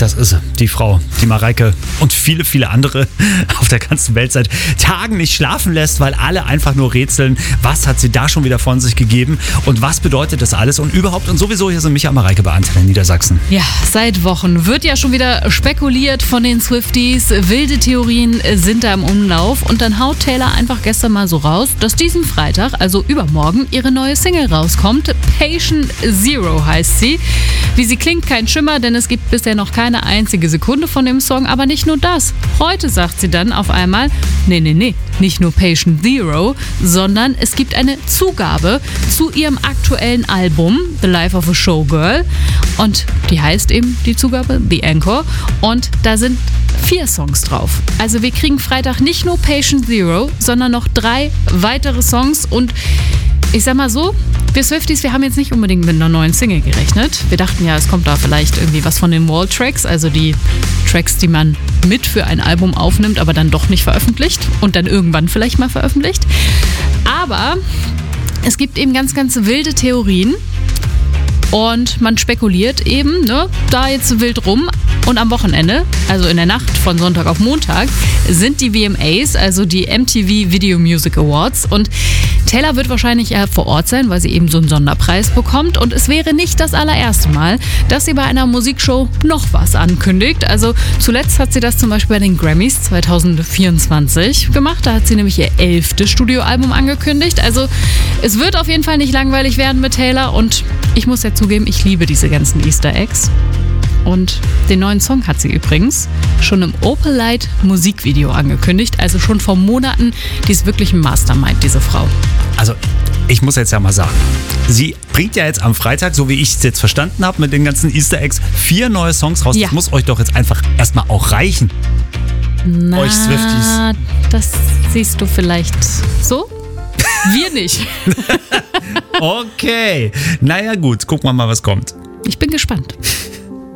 Das ist sie, die Frau, die Mareike und viele, viele andere auf der ganzen Welt seit Tagen nicht schlafen lässt, weil alle einfach nur rätseln, was hat sie da schon wieder von sich gegeben und was bedeutet das alles und überhaupt. Und sowieso, hier sind Micha und Mareike bei Antenne Niedersachsen. Ja, seit Wochen wird ja schon wieder spekuliert von den Swifties. Wilde Theorien sind da im Umlauf. Und dann haut Taylor einfach gestern mal so raus, dass diesen Freitag, also übermorgen, ihre neue Single rauskommt. Patient Zero heißt sie. Wie sie klingt, kein Schimmer, denn es gibt bisher noch keine einzige Sekunde von dem Song. Aber nicht nur das. Heute sagt sie dann auf einmal, nee, nicht nur Patient Zero, sondern es gibt eine Zugabe zu ihrem aktuellen Album The Life of a Showgirl. Und die heißt eben die Zugabe The Encore. Und da sind 4 Songs drauf. Also wir kriegen Freitag nicht nur Patient Zero, sondern noch 3 weitere Songs. Und ich sag mal so, wir Swifties, wir haben jetzt nicht unbedingt mit einer neuen Single gerechnet. Wir dachten ja, es kommt da vielleicht irgendwie was von den Wall-Tracks, also die Tracks, die man mit für ein Album aufnimmt, aber dann doch nicht veröffentlicht und dann irgendwann vielleicht mal veröffentlicht. Aber es gibt eben ganz, ganz wilde Theorien und man spekuliert eben, da jetzt wild rum. Und am Wochenende, also in der Nacht von Sonntag auf Montag, sind die VMAs, also die MTV Video Music Awards. Und Taylor wird wahrscheinlich vor Ort sein, weil sie eben so einen Sonderpreis bekommt. Und es wäre nicht das allererste Mal, dass sie bei einer Musikshow noch was ankündigt. Also zuletzt hat sie das zum Beispiel bei den Grammys 2024 gemacht. Da hat sie nämlich ihr 11. Studioalbum angekündigt. Also es wird auf jeden Fall nicht langweilig werden mit Taylor. Und ich muss ja zugeben, ich liebe diese ganzen Easter Eggs. Und den neuen Song hat sie übrigens schon im Opal Light Musikvideo angekündigt. Also schon vor Monaten. Die ist wirklich ein Mastermind, diese Frau. Also, ich muss jetzt ja mal sagen, sie bringt ja jetzt am Freitag, so wie ich es jetzt verstanden habe, mit den ganzen Easter Eggs 4 neue Songs raus. Ja. Das muss euch doch jetzt einfach erstmal auch reichen. Euch Swifties. Das siehst du vielleicht so? Wir nicht. Okay. Naja gut, gucken wir mal, was kommt. Ich bin gespannt.